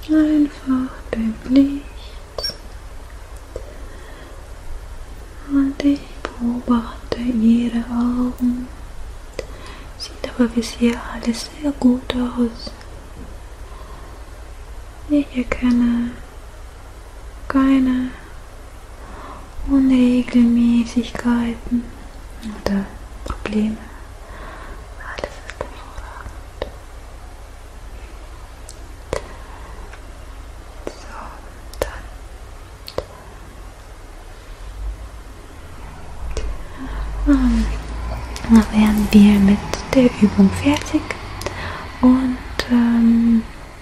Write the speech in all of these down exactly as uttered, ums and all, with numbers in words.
einfach dem Licht und ich beobachte ihre Augen. Sieht aber bisher alles sehr gut aus. Ich erkenne keine Unregelmäßigkeiten oder Probleme. Alles ist hervorragend. So, dann ähm, dann wären wir mit der Übung fertig und ähm,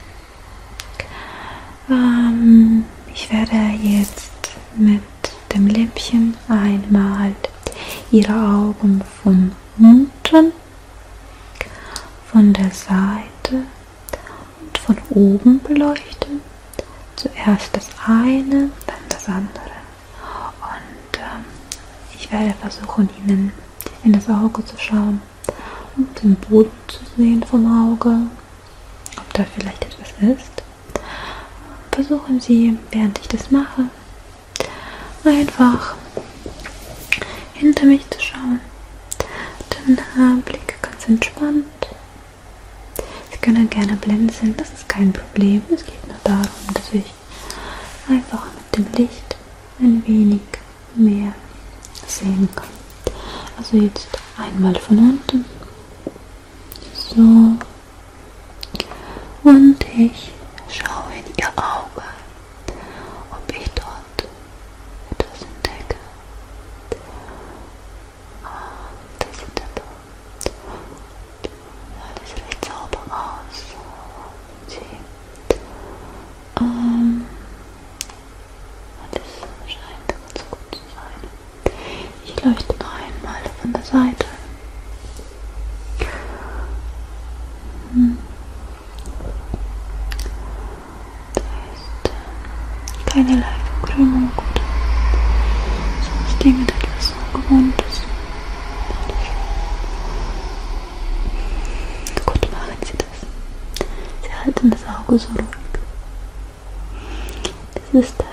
ähm, ich werde jetzt mit dem Lämpchen einmal ihre Augen von unten, von der Seite und von oben beleuchten. Zuerst das eine, dann das andere. Und ähm, ich werde versuchen, Ihnen in das Auge zu schauen und den Boden zu sehen vom Auge, ob da vielleicht etwas ist. Versuchen Sie, während ich das mache, einfach hinter mich zu schauen. Den äh, Blick ganz entspannt. Sie können gerne blinzeln, das ist kein Problem. Es geht nur darum, dass ich einfach mit dem Licht ein wenig mehr sehen kann. Also jetzt einmal von unten. So. Und ich schaue in ihr Auge, ob ich dort etwas entdecke. Ah, das sieht ja dort alles recht sauber aus. Sie, ähm, alles scheint ganz gut zu sein. Ich leuchte noch einmal von der Seite. Hm. Keinerlei Verkrümmung oder sonst irgendetwas Ungewohntes. Gut, machen Sie das. Sie halten das Auge so ruhig. Das ist